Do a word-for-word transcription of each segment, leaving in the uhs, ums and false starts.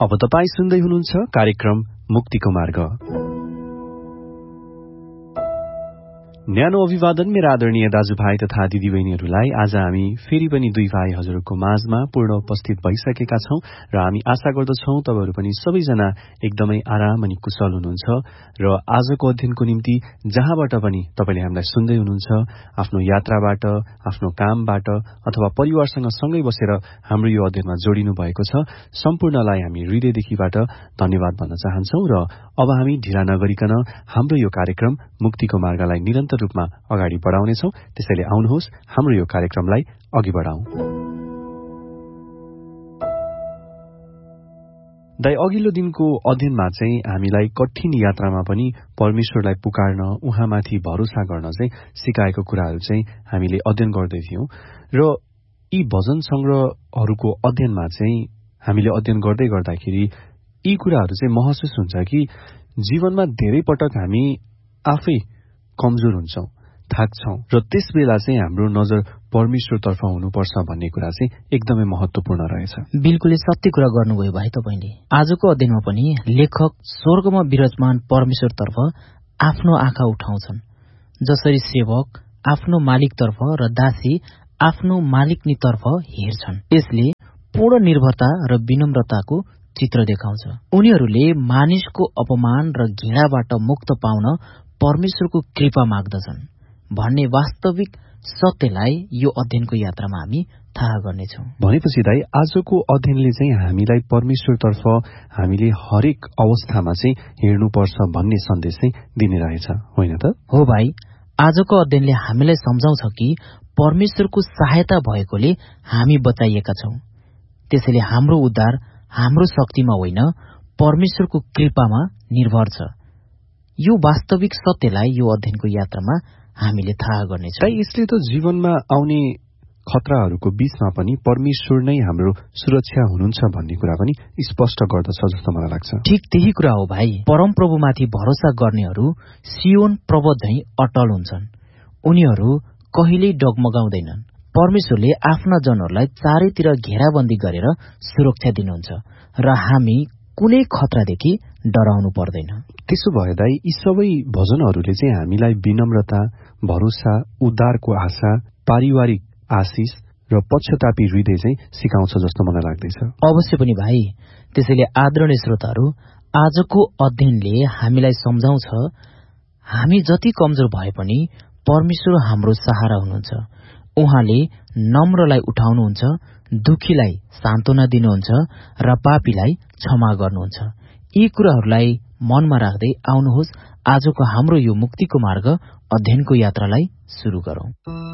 अब तपाई सुन्दै हुनुहुन्छ कार्यक्रम मुक्तिको मार्ग। न्यानो अभिवादन मेरा आदरणीय दाजुभाइ तथा दिदीबहिनीहरूलाई। आज हामी फेरि पनि दुई भाइ हजुरको माझमा पूर्ण उपस्थित भइसकेका छौं र हामी आशा गर्दछौं तपाईहरु पनि सबैजना एकदमै आराम अनि कुशल हुनुहुन्छ र आजको अध्ययनको निम्ति जहाँबाट पनि तपाईले हामीलाई सुन्दै हुनुहुन्छ, आफ्नो यात्राबाट, आफ्नो कामबाट अथवा परिवारसँग सँगै बसेर हाम्रो यो अध्ययनमा जोडिनु भएको छ, सम्पूर्णलाई हामी हृदयदेखिबाट धन्यवाद भन्न चाहन्छौं र अब हामी ढिला नगरिकन हाम्रो यो कार्यक्रम मुक्तिको मार्गलाई निरन्तर रूपमा अगाडि बढाउनेछौं। त्यसैले आउनुहोस् हाम्रो यो कार्यक्रमलाई अघि बढाउँ। दाइ, अघिल्लो दिनको अध्ययनमा चाहिँ हामीलाई कठिन यात्रामा पनि परमेश्वरलाई पुकार्न, उहाँमाथि भरोसा गर्न चाहिँ सिकाएको कुराहरू चाहिँ हामीले अध्ययन गर्दै थियौं र यी भजन संग्रहहरूको अध्ययनमा चाहिँ हामीले अध्ययन गर्दै गर्दाखेरि यी कुराहरू चाहिँ महसुस हुन्छ कि जीवनमा धेरै पटक हामी आफै कमजोर हुन्छौं, थाक्छौं र त्यस बेला चाहिँ हाम्रो नजर परमेश्वरतर्फ हुनुपर्छ भन्ने कुरा चाहिँ एकदमै महत्वपूर्ण रहेछ। बिल्कुलै सत्य कुरा गर्नुभयो भाइ तपाईले। आजको अध्ययनमा पनि लेखक स्वर्गमा विराजमान परमेश्वरतर्फ आफ्नो आँखा उठाउँछन्, जसरी सेवक आफ्नो मालिकतर्फ र दासी आफ्नो मालिकनीतर्फ हेर्छन्। यसले पूर्ण निर्भरता र विनम्रताको चित्र देखाउँछ। उनीहरूले मानिसको अपमान र घृणाबाट मुक्त पाउन परमेश्वरको कृपा माग्दछन् भन्ने वास्तविक सत्यलाई यो अध्ययनको यात्रामा हामी थाहा गर्नेछौँ। भनेपछि दाइ, आजको अध्ययनले चाहिँ हामीलाई परमेश्वरतर्फ हामीले हरेक अवस्थामा चाहिँ हेर्नुपर्छ भन्ने सन्देश चाहिँ दिने रहेछ, होइन त? हो भाइ, आजको अध्ययनले हामीलाई सम्झाउँछ कि परमेश्वरको सहायता भएकोले हामी बचाइएका छौं। त्यसैले हाम्रो उद्धार हाम्रो शक्तिमा होइन, परमेश्वरको कृपामा निर्भर छ। यो वास्तविक सत्यलाई यो अध्ययनको यात्रामा हामीले थाहा गर्नेछौँ। यसले त जीवनमा आउने खतराहरूको बीचमा पनि परमेश्वर नै हाम्रो सुरक्षा हुनुहुन्छ भन्ने कुरा पनि स्पष्ट गर्दछ जस्तो मलाई लाग्छ। ठीक त्यही कुरा हो भाइ। परमप्रभुमाथि भरोसा गर्नेहरू सियोन पर्वत झैं अटल हुन्छन्। उनीहरू कहिल्यै डगमगाउँदैनन्। परमेश्वरले आफ्ना जनहरूलाई चारैतिर घेराबन्दी गरेर सुरक्षा दिनुहुन्छ र हामी कुनै खतरादेखि डराउनु पर्दैन। त्यसो भए दाइ, यी सबै भजनहरूले चाहिँ हामीलाई विनम्रता, भरोसा, उद्धारको आशा, पारिवारिक आशिष र पश्चातापी हृदय चाहिँ सिकाउँछ जस्तो मलाई लाग्दैछ। अवश्य पनि भाइ। त्यसैले आदरणीय श्रोताहरू, आजको अध्ययनले हामीलाई सम्झाउँछ हामी जति कमजोर भए पनि परमेश्वर हाम्रो सहारा हुनुहुन्छ। उहाँले नम्रलाई उठाउनुहुन्छ, दुखीलाई सान्त्वना दिनुहुन्छ र पापीलाई क्षमा गर्नुहुन्छ। यी कुराहरूलाई मनमा राख्दै आउनुहोस् आजको हाम्रो यो मुक्तिको मार्ग अध्ययनको यात्रालाई सुरु गरौं।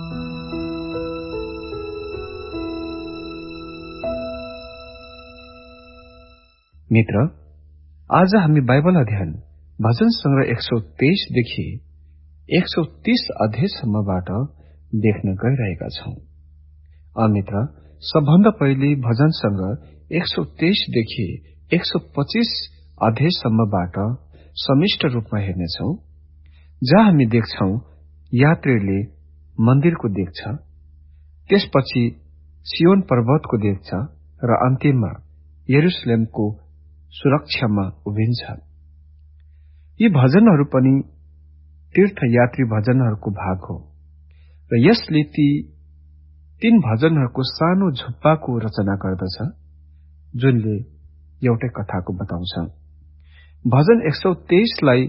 मित्र, आज हामी बाइबल अध्ययन भजन संग्रह एक सौ तेइसदेखि एक सौ तीस अध्यायसम्मबाट देख्न गइरहेका छौं। मित्र, सबभन्दा पहिले भजन संग्रह एक सौ तेइसदेखि एक सौ पच्चीस अध्यायसम्मबाट समिष्ट रूपमा हेर्नेछौं, जहाँ हामी देख्छौं यात्रीले मन्दिरको देख्छ, त्यसपछि सियोन पर्वतको देख्छ र अन्तिममा यरुशलेमको सुरक्षामा उभिन्छ। यी भजनहरू पनि तीर्थयात्री भजनहरूको भाग हो र यसले ती तीन भजनहरूको सानो झुप्पाको रचना गर्दछ, जुनले एउटै कथाको बताउँछ। भजन एक सौ तेइसलाई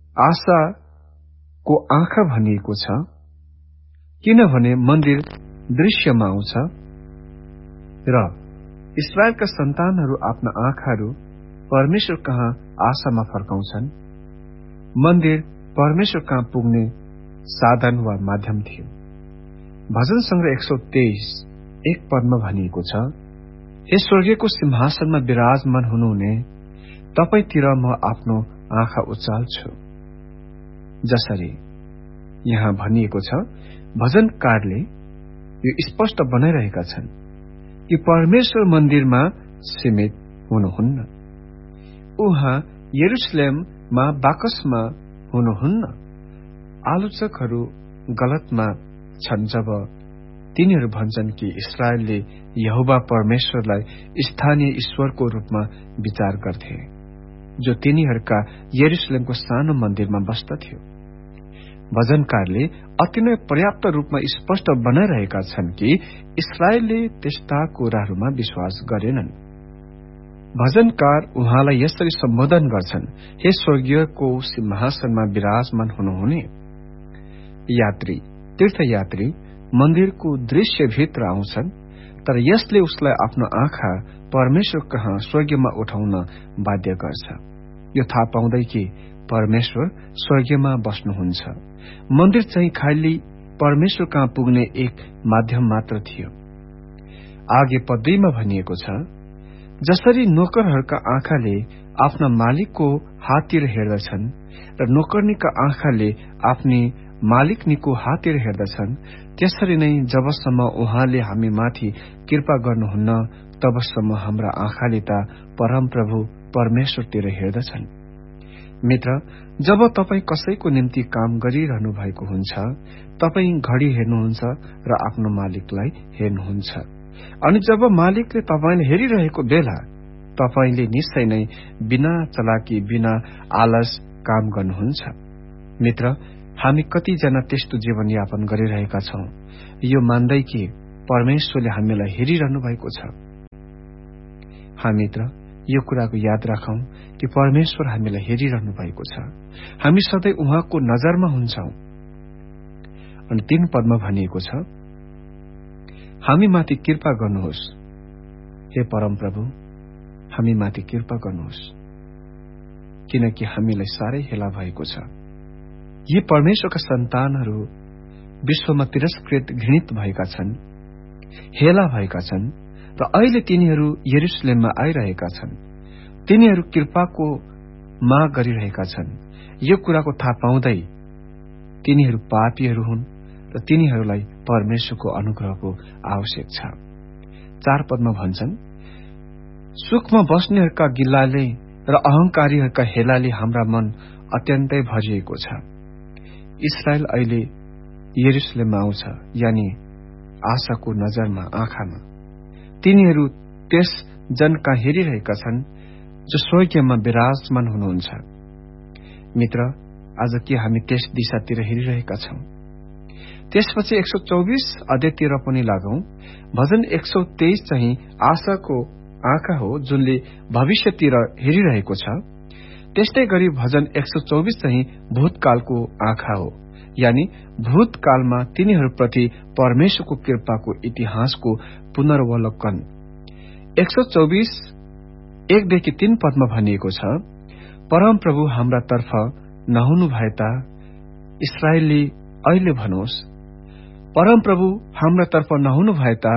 आशाको आँखा भनिएको छ, किनभने मन्दिर दृश्यमा आउँछ र इस्राएलका सन्तानहरू आफ्ना आँखाहरू परमेश्वर कहाँ आशामा फर्काउँछन्। मन्दिर परमेश्वर कहाँ पुग्ने साधन वा माध्यम थियो। भजन संग्रह एक सौ तेइस एक पदमा भनिएको छ, हे स्वर्गीयको सिंहासनमा विराजमान हुनुहुने तपाईतिर म आफ्नो आँखा उचाल्छु। जसरी यहाँ भनिएको छ, भजनकारले यो स्पष्ट बनाइरहेका छन् कि परमेश्वर मन्दिरमा सीमित हुनुहुन्न, उहाँ यरुशलेममा बाकसमा हुनुहुन्न। आलोचकहरू गलतमा छन् जब तिनीहरू भन्छन् कि इस्राएलले यहोवा परमेश्वरलाई स्थानीय ईश्वरको रूपमा विचार गर्थे, जो तिनीहरूका यरुशलेमको सानो मन्दिरमा बस्दथ्यो। भजनकारले अति नै पर्याप्त रूपमा स्पष्ट बनाइरहेका छन् कि इस्राएलले त्यस्ता कुराहरूमा विश्वास गरेनन्। भजनकार उहाँलाई यसरी सम्बोधन गर्छन्, हे स्वर्गीयको सिंहासनमा विराजमान हुनुहुने यात्री। तीर्थयात्री मन्दिरको दृश्यभित्र आउँछन्, तर यसले उसलाई आफ्नो आँखा परमेश्वर कहाँ स्वर्गीयमा उठाउन बाध्य गर्छ। यो थाहा पाउँदै कि परमेश्वर स्वर्गीयमा बस्नुहुन्छ। मन्दिर चाहिँ खाली परमेश्वर कहाँ पुग्ने एक माध्यम मात्र थियो। आगे पद दुईमा भनिएको छ, जसरी नोकरहरूका आँखाले आफ्ना मालिकको हाततिर हेर्दछन् र नोकरनीका आँखाले आफ्नी मालिकनीको हाततिर हेर्दछन्, त्यसरी नै जबसम्म उहाँले हामी माथि कृपा गर्नुहुन्न तबसम्म हाम्रा आँखाले त परमप्रभु परमेश्वरतिर हेर्दछन्। मित्र, जब तपाईँ कसैको निम्ति काम गरिरहनु भएको हुन्छ, तपाईँ घडी हेर्नुहुन्छ र आफ्नो मालिकलाई हेर्नुहुन्छ। अनि जब मालिकले तपाईँले हेरिरहेको बेला तपाईँले निश्चय नै बिना चलाकी बिना आलस काम गर्नुहुन्छ। मित्र, हामी कतिजना त्यस्तो जीवनयापन गरिरहेका छौं, यो मान्दै कि परमेश्वरले हामीलाई हेरिरहनु भएको छ। हा मित्र, यो कुराको याद राखौं कि परमेश्वर हामीलाई हेरिरहनु भएको छ। हामी सधैँ उहाँको नजरमा हुन्छौं। अनि तीन पदमा भनिएको छ, हामी माथि कृपा गर्नुहोस्, हे परमप्रभु, हामी माथि कृपा गर्नुहोस्, किनकि हामीलाई साह्रै हेला भएको छ। यी परमेश्वरका सन्तानहरू विश्वमा तिरस्कृत घृणित भएका छन्, हेला भएका छन् र अहिले तिनीहरू यरुशलेममा आइरहेका छन्। तिनीहरू कृपाको माग गरिरहेका छन्। यो कुराको थाहा पाउँदै तिनीहरू पापीहरू हुन् र तिनीहरूलाई परमेश्वरको अनुग्रहको आवश्यक छ। चार पदमा भन्छन्, सुखमा बस्नेहरूका गिल्लाले र अहंकारीहरूका हेलाले हाम्रा मन अत्यन्तै भरिएको छ। इस्राएल अहिले यरुशलेममा आउँछ, यानी आशाको नजरमा, आँखामा। तिनीहरू त्यस जनका हेरिरहेका छन् जो स्वर्गीयमा विराजमान हुनुहुन्छ। मित्र, आज के हामी त्यस दिशातिर हेरिरहेका छौं? त्यसपछि एक सौ चौबीस अध्यायतिर पनि लागौं। भजन एक सौ तेइस चाहिँ आशाको आँखा हो, जुनले भविष्यतिर हेरिरहेको छ। त्यस्तै गरी भजन एक सौ चौबीस चाहिँ भूतकालको आँखा हो, यानी भूतकालमा तिनीहरूप्रति परमेश्वरको कृपाको इतिहासको पुनर्वलोकन। एक सौ चौबीस एकदेखि तीन पदमा भनिएको छ, परमप्रभु हाम्रा तर्फ नहुनु भए त इस्राएलले अहिले भनोस्, परमप्रभु हाम्रा तर्फ नहुनु भए त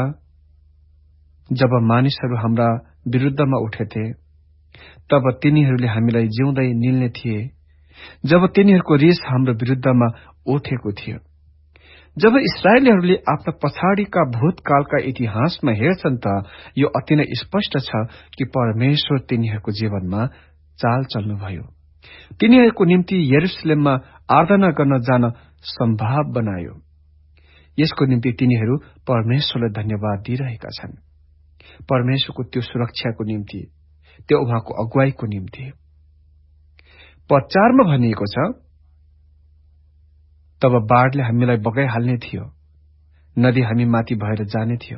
जब मानिसहरू हाम्रा विरुद्धमा उठेथे तब तिनीहरूले हामीलाई जिउँदै निल्ने थिए, जब तिनीहरूको रिस हाम्रो विरुद्धमा उठेको थियो। जब इस्राएलीहरूले आफ्ना पछाडिका भूतकालका इतिहासमा हेर्छन् त यो अति नै स्पष्ट छ कि परमेश्वर तिनीहरूको जीवनमा चाल चल्नुभयो। तिनीहरूको निम्ति यरुशलेममा आराधना गर्न जान सम्भव बनायो। यसको निम्ति तिनीहरू परमेश्वरलाई धन्यवाद दिइरहेका छन्, परमेश्वरको त्यो सुरक्षाको निम्ति, त्यो उहाँको अगुवाईको निम्ति। पद चारमा भनिएको छ, तब बाढले हामीलाई बगाइहाल्ने थियो, नदी हामी माथि भएर जाने थियो।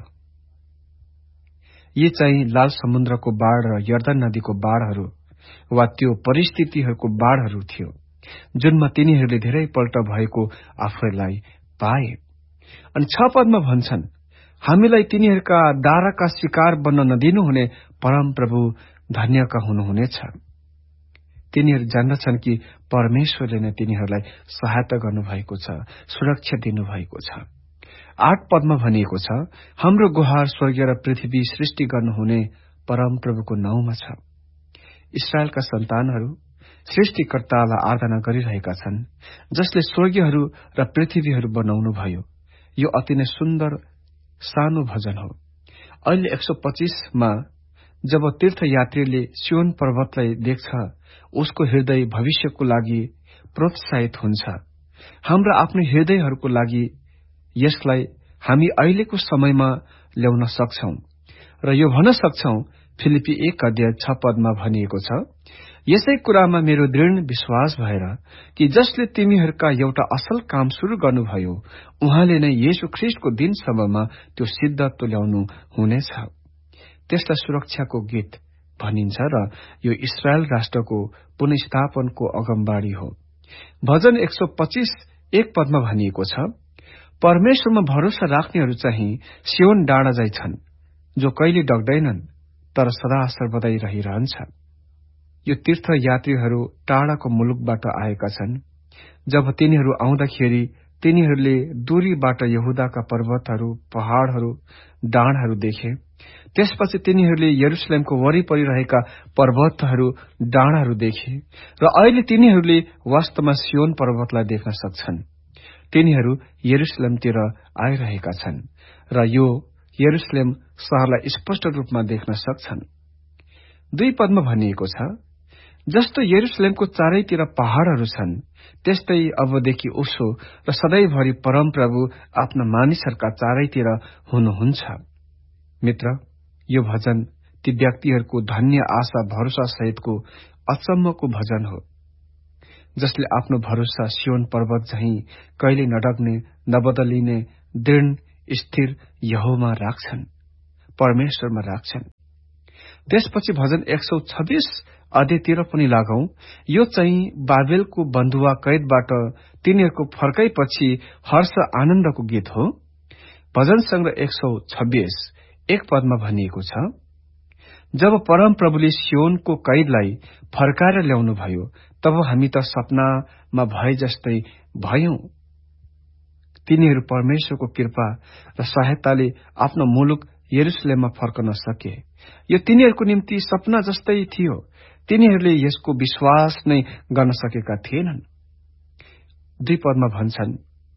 यी चाहिँ लाल समुद्रको बाढ र यर्दन नदीको बाढहरू वा त्यो परिस्थितिहरूको बाढहरू थियो जुनमा तिनीहरूले धेरै पल्ट भएको आफैलाई पाए। अनि छ पदमा भन्छन्, हामीलाई तिनीहरूका दाराका शिकार बन्न नदिनुहुने परमप्रभु धन्यका हुनुहुनेछ। तिनीहरू जान्दछन् कि परमेश्वरले नै तिनीहरूलाई सहायता गर्नुभएको छ, सुरक्षा दिनुभएको छ। आठ पदमा भनिएको छ, हाम्रो गुहार स्वर्ग र पृथ्वी सृष्टि गर्नुहुने परमप्रभुको नाउँमा छ। इस्राएलका सन्तानहरू सृष्टिकर्तालाई आराधना गरिरहेका छन्, जसले स्वर्गहरू र पृथ्वीहरू बनाउनुभयो। यो अति नै सुन्दर सानो भजन हो। अहिले एक सौ पच्चीसमा जब तीर्थयात्रीले सियोन पर्वतलाई देख्छ, उसको हृदय भविष्यको लागि प्रोत्साहित हुन्छ। हाम्रा आफ्नो हृदयहरूको लागि यसलाई हामी अहिलेको समयमा ल्याउन सक्छौं र यो भन्न सक्छौं फिलिपी एक अध्याय छ पदमा भनिएको छ, यसै कुरामा मेरो दृढ विश्वास भएर कि जसले तिमीहरूका एउटा असल काम शुरू गर्नुभयो उहाँले नै येशू ख्रीष्टको दिनसम्ममा त्यो सिद्ध तुल्याउनु हुनेछ। त्यसलाई सुरक्षाको गीत भनिन्छ र यो इस्रायल राष्ट्रको पुनर्स्थापनको अगमबाडी हो। भजन एक सौ पच्चीस एक पदमा भनिएको छ, परमेश्वरमा भरोसा राख्नेहरू चाहिँ सियोन डाँडा झै छन्, जो कहिले डग्दैनन् तर सदा सर्वदै रहिरहन्छ। यो तीर्थ यात्रीहरू टाढाको मुलुकबाट आएका छन्। जब तिनीहरू आउँदाखेरि तिनीहरूले दूरीबाट यहुदाका पर्वतहरू, पहाड़हरू, डाँडाहरू देखे। त्यसपछि तिनीहरूले यरुशलेमको वरिपरि रहेका पर्वतहरू, डाँडाहरू देखे र अहिले तिनीहरूले वास्तवमा सियोन पर्वतलाई देख्न सक्छन्। तिनीहरू यरुशलेमतिर आइरहेका छन् र यो यरुशलेम शहरलाई स्पष्ट रूपमा देख्न सक्छन्। दुई पदमा भनिएको छ, जस्तो यरुशलेमको चारैतिर पहाड़हरू छन् त्यस्तै अबदेखि उसो र सधैँभरि परमप्रभु आफ्ना मानिसहरूका चारैतिर हुनुहुन्छ। मित्र, यो भजन ती व्यक्तिहरूको धन्य आशा भरोसा सहितको अचम्मको भजन हो, जसले आफ्नो भरोसा सियोन पर्वत झैं कहिले नडग्ने, नबदलिने, दृढ स्थिर यहोवामा राख्छन्, परमेश्वरमा राख्छन्। त्यसपछि भजन एक सौ छब्बीस अध्यायतिर पनि लागौं। यो चाहिँ बाबेलको बन्धुवा कैदबाट तिनीहरूको फर्काइपछि हर्ष आनन्दको गीत हो। भजन संग्रह एक सौ छब्बीस एक पदमा भनिएको छ, जब परमप्रभुले सियोनको कैदलाई फर्काएर ल्याउनुभयो तब हामी त सपनामा भए जस्तै भयौं। तिनीहरू परमेश्वरको कृपा र सहायताले आफ्नो मुलुक यरुशलेममा फर्कन सके। यो तिनीहरूको निम्ति सपना जस्तै थियो। तिनीहरूले यसको विश्वास नै गर्न सकेका थिएनन्। दुई पदमा भन्छन्,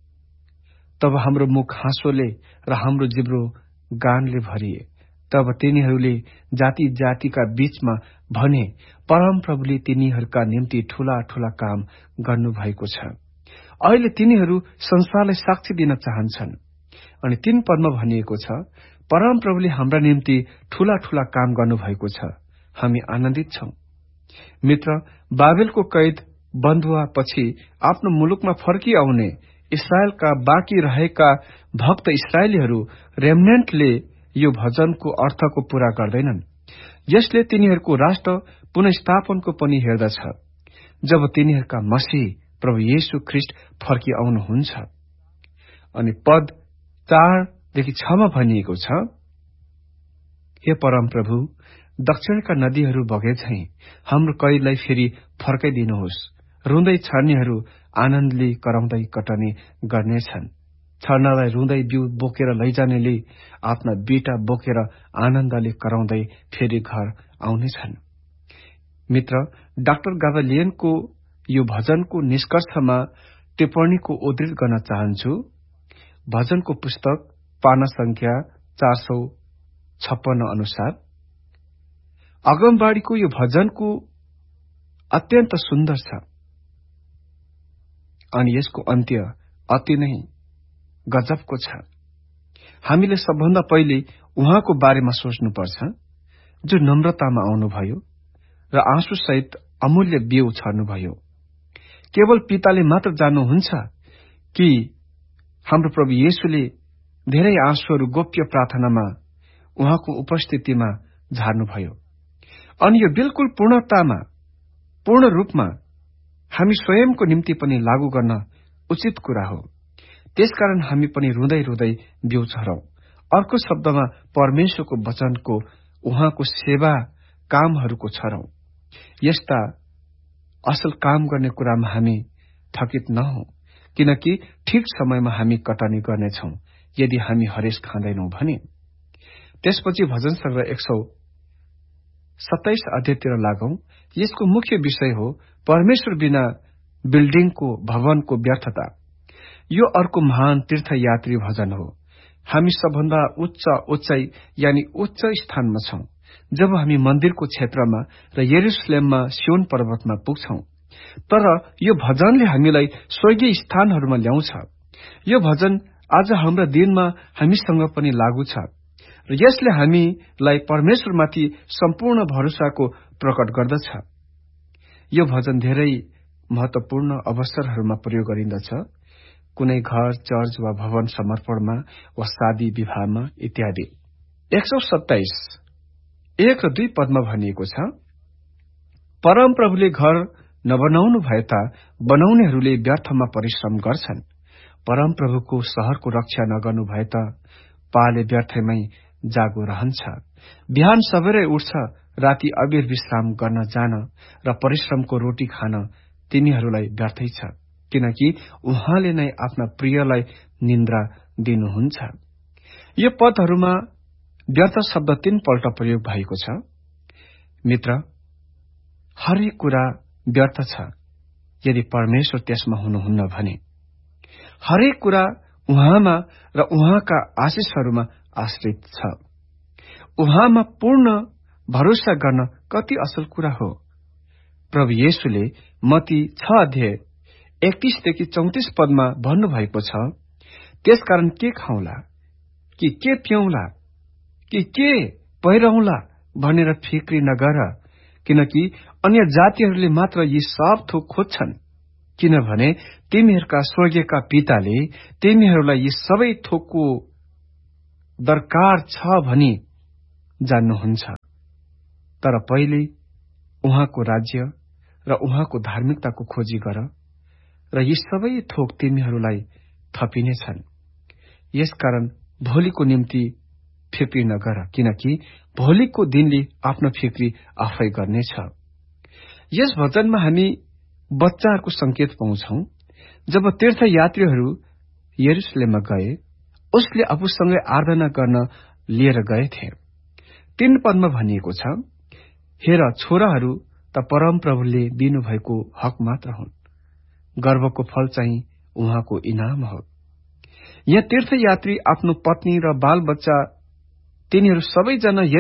तब हाम्रो मुख हाँसोले र हाम्रो जिब्रो गानले भरिए। तब तिनीहरूले जाति जातिका बीचमा भने, परमप्रभुले तिनीहरूका निम्ति ठूला ठूला काम गर्नुभएको छ। अहिले तिनीहरू संसारलाई साक्षी दिन चाहन्छन्। अनि तीन पदमा भनिएको छ, परमप्रभुले हाम्रा निम्ति ठूला ठूला काम गर्नुभएको छ, हामी आनन्दित छौं। मित्र, बाबेलको कैद बन्धुवा पछि आफ्नो मुलुकमा फर्किआउने इस्राएलका बाँकी रहेका भक्त इस्राएलीहरू रेमनेन्टले यो भजनको अर्थको पूरा गर्दैनन्। यसले तिनीहरूको राष्ट्र पुनर्स्थापनको पनि हेर्दछ, जब तिनीहरूका मसीह प्रभु येशू ख्रीष्ट फर्किआउनुहुन्छ। अनि पद चारदेखि छमा भनिएको छ, हे परमप्रभु, दक्षिणका नदीहरू बगे झैं हाम्रो कैदलाई फेरि फर्काइदिनुहोस्। रुँदै छर्नेहरू आनन्दले कराउँदै कटनी गर्नेछन्। छर्नालाई रुँदै बिउ बोकेर लैजानेले आफ्ना बेटा बोकेर आनन्दले कराउँदै फेरि घर आउनेछन्। मित्र, डाक्टर गाब्रिएलको यो भजनको निष्कर्षमा टिप्पणीको उद्धृत गर्न चाहन्छु। भजनको पुस्तक पाना संख्या चार सौ छप्पन्न अनुसार अगमबाडीको यो भजनको अत्यन्त सुन्दर छ अनि यसको अन्त्य अति नै गजबको छ। हामीले सबभन्दा पहिले उहाँको बारेमा सोच्नुपर्छ, जो नम्रतामा आउनुभयो र आँसुसहित अमूल्य बिउ छर्नुभयो। केवल पिताले मात्र जान्नुहुन्छ कि हाम्रो प्रभु येशूले धेरै आँसुहरू गोप्य प्रार्थनामा उहाँको उपस्थितिमा झार्नुभयो। अनि यो बिल्कुल पूर्णतामा, पूर्ण रूपमा हामी स्वयंको निम्ति पनि लागू गर्न उचित कुरा हो। त्यसकारण हामी पनि रुँदै रुँदै बिउ छरौं। अर्को शब्दमा परमेश्वरको वचनको, उहाँको सेवा कामहरूको छरौं। यस्ता असल काम गर्ने कुरामा हामी थकित नहौं, किनकि ठिक समयमा हामी कटनी गर्नेछौं यदि हामी हरेस खाँदैनौं भने। त्यसपछि भजन संग्रह एक सौ सत्ताइस अध्यायतिर लागौं। यसको मुख्य विषय हो परमेश्वर बिना बिल्डिङको, भवनको व्यर्थता। यो अर्को महान तीर्थयात्री भजन हो। हामी सबभन्दा उच्च उच्चाई यानी उच्च स्थानमा छौं जब हामी मन्दिरको क्षेत्रमा र यरुशलेममा सियोन पर्वतमा पुग्छौं। तर यो भजनले हामीलाई स्वर्गीय स्थानहरूमा ल्याउँछ। यो भजन आज हाम्रा दिनमा हामीसँग पनि लागू छ र यसले हामीलाई परमेश्वरमाथि सम्पूर्ण भरोसाको प्रकट गर्दछ। यो भजन धेरै महत्वपूर्ण अवसरहरूमा प्रयोग गरिन्दछ, कुनै घर, चर्च वा भवन समर्पणमा वा शादी विवाहमा इत्यादि। एक सौ सत्ताइस एक र दुई पदमा भनिएको छ, परमप्रभुले घर नबनाउनु भए त बनाउनेहरूले व्यर्थमा परिश्रम गर्छन्। परमप्रभुको शहरको रक्षा नगर्नु भए त पाले व्यर्थमै जागो रहन्छ। बिहान सबेरै उठ्छ, राति अबेर विश्राम गर्न जान र परिश्रमको रोटी खान तिनीहरूलाई व्यर्थै छ, किनकि उहाँले नै आफ्ना प्रियलाई निन्द्रा दिनुहुन्छ। यो पदहरूमा व्यर्थ शब्द तीन पल्ट प्रयोग भएको छ। मित्र, हरेक कुरा व्यर्थ छ यदि परमेश्वर त्यसमा हुनुहुन्न भने। हरेक कुरा उहाँमा र उहाँका आशिषहरूमा आश्रित छ। उहाँमा पूर्ण भरोसा गर्न कति असल कुरा हो। प्रभु येशूले मत्ती छ अध्याय एकतीसदेखि चौतिस पदमा भन्नुभएको छ, त्यसकारण के खाउँला कि के पिउँला कि के पहिरौंला भनेर फिक्री नगर, किनकि अन्य जातिहरूले मात्र यी सब थोक खोज्छन्, किनभने तिमीहरूका स्वर्गीयका पिताले तिमीहरूलाई यी सबै थोकको दरकार छ भनी जान्नुहुन्छ। तर पहिले उहाँको राज्य र उहाँको धार्मिकताको खोजी गर र यी सबै थोक तिमीहरूलाई थपिनेछन्। यसकारण भोलिको निम्ति फिक्री नगर, किनकि भोलिको दिनले आफ्नो फिक्री आफै गर्नेछ। यस भजनमा हामी बच्चाहरूको संकेत पाउँछौ। जब तीर्थयात्रीहरू यरुशलेममा गए, उसले आफूसँगै आराधना गर्न लिएर गएथे। तीन पदमा भनिएको छ, हेर छोराहरू त परमप्रभुले दिनुभएको हक मात्र हुन्, गर्वको फल चाहिँ उहाँको इनाम हो। यहाँ तीर्थयात्री आफ्नो पत्नी र बाल बच्चा तिनीहरू सबैजना